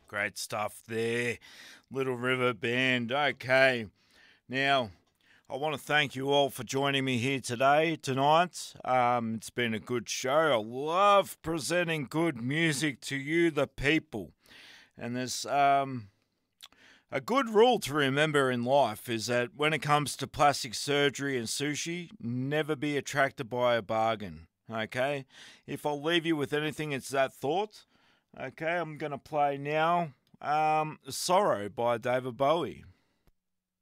Great stuff there. Little River Band. Okay. Now, I want to thank you all for joining me here tonight. It's been a good show. I love presenting good music to you, the people. And there's a good rule to remember in life is that when it comes to plastic surgery and sushi, never be attracted by a bargain. Okay? If I'll leave you with anything, it's that thought. Okay, I'm going to play now Sorrow by David Bowie.